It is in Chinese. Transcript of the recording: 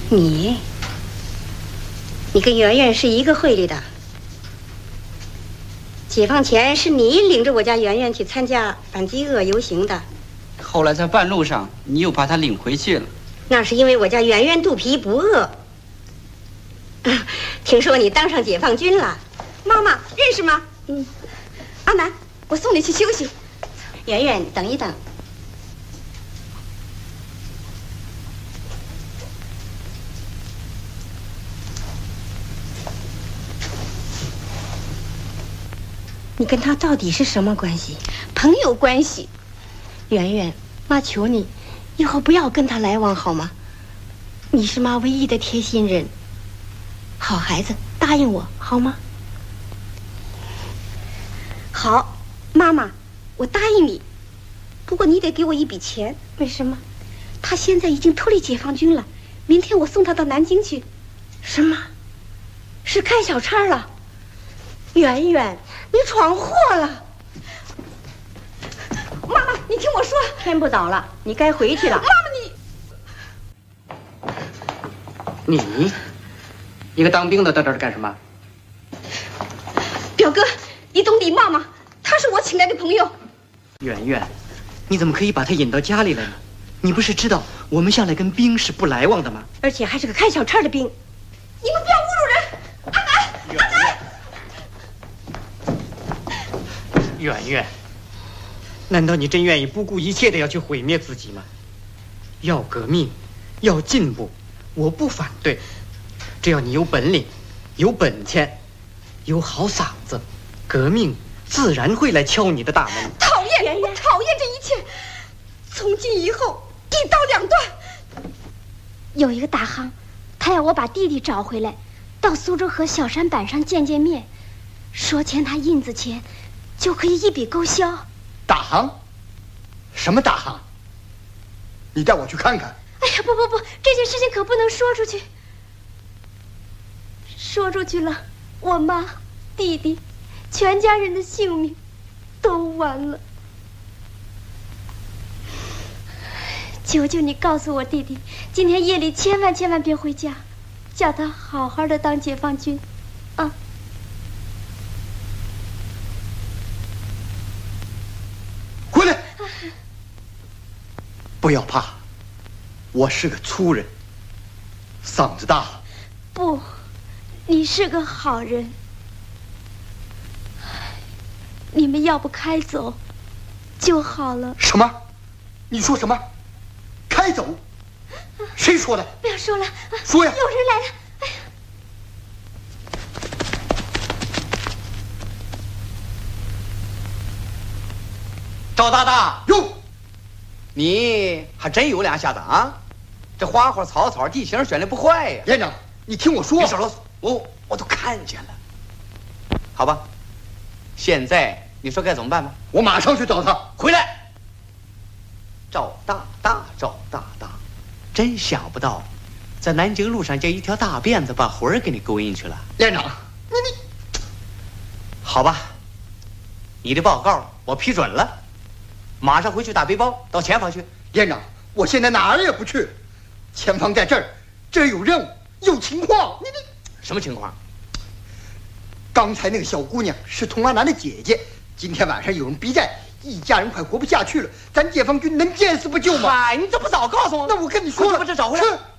你跟圆圆是一个会里的。解放前是你领着我家圆圆去参加反饥饿游行的， 后来在半路上你又把她领回去了。 那是因为我家圆圆肚皮不饿。听说你当上解放军了， 妈妈认识吗？阿南，我送你去休息。 圆圆，等一等。你跟他到底是什么关系？ 朋友关系。 圆圆，妈求你，以后不要跟他来往好吗？你是妈唯一的贴心人。好孩子，答应我好吗？ 好，妈妈，我答应你。不过你得给我一笔钱。 为什么？ 他现在已经脱离解放军了，明天我送他到南京去。 什么？是开小差了？圆圆，你闯祸了！ 妈妈，你听我说， 天不早了，你该回去了。 妈妈， 你一个当兵的到这儿干什么？ 表哥，你懂礼貌吗？他是我请来的朋友。 圆圆，你怎么可以把他引到家里来呢？你不是知道我们向来跟兵是不来往的吗？ 而且还是个开小差的兵。 你们不要侮辱人！阿南，阿南。 圆圆，难道你真愿意不顾一切的要去毁灭自己吗？要革命，要进步，我不反对。只要你有本领，有本钱，有好嗓子，革命自然会来敲你的大门。 讨厌，我讨厌这一切。从今以后，一刀两断。 有一个大夯，他要我把弟弟找回来，到苏州河小山板上见面，说欠他印子钱，就可以一笔勾销。 大夯？什么大夯？你带我去看看。 哎呀，不，这件事情可不能说出去。说出去了，我妈、弟弟，全家人的性命都完了。求求你告诉我弟弟，今天夜里千万别回家，叫他好好的当解放军，啊！ 回来！不要怕，我是个粗人，嗓子大。 不，你是个好人。你们要不开走就好了。 什么？你说什么？开走？谁说的？ 不要说了， 说呀！ 有人来了！哎呀， 赵大大哟， 你还真有两下子啊！这花花草草地形选的不坏呀。 连长，你听我说。 别少啰嗦，我都看见了。好吧，现在你说该怎么办吧？ 我马上去找他。 回来。赵大大，真想不到，在南京路上这一条大辫子把魂儿给你勾引去了。 连长， 你，好吧，你的报告我批准了，马上回去打背包到前方去。 连长，我现在哪儿也不去，前方在这儿，这儿有任务，有情况。你什么情况？ 刚才那个小姑娘是童阿南的姐姐，今天晚上有人逼债。一家人快活不下去了，咱解放军能见死不救吗？ 嗨，你怎么不早告诉我？ 那我跟你说了， 把这找回来。 是。